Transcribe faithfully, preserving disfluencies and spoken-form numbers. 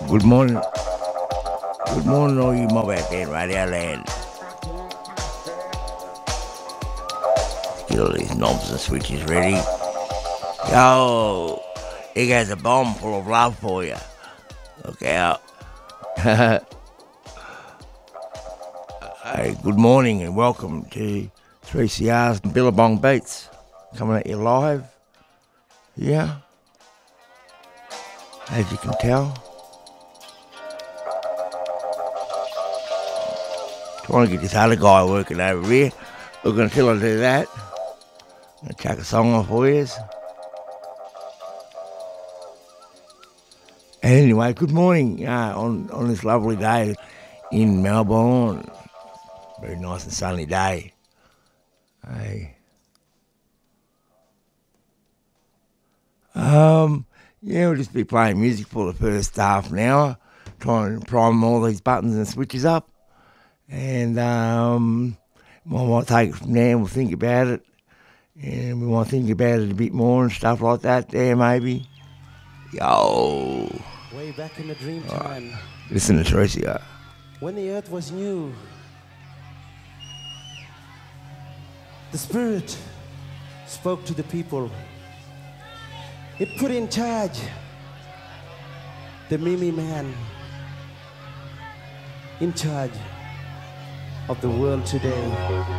Good morning. Good morning, all you mob out there in Radio Land. Get all these knobs and switches ready. Yo, here goes a bomb full of love for you. Look out. Hey, good morning and welcome to three C R's Billabong Beats. Coming at you live. Yeah. As you can tell. Trying to get this other guy working over here. Look, until I do that, I'm going to chuck a song on for you. Anyway, good morning uh, on, on this lovely day in Melbourne. Very nice and sunny day. Hey. Um, yeah, we'll just be playing music for the first half an hour, trying to prime all these buttons and switches up. And um, we might take it from there and we'll think about it. And we might think about it a bit more and stuff like that there, maybe. Yo. Way back in the dream time. Right. Listen to Tricia. When the earth was new, the Spirit spoke to the people. It put in charge the Mimi Man, in charge of the world today.